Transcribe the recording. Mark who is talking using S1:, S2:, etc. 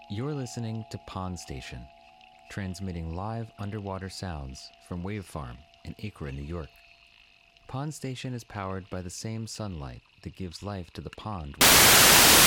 S1: You're listening to Pond Station, transmitting live underwater sounds from Wave Farm in Acra, New York. Pond Station is powered by the same sunlight that gives life to the pond.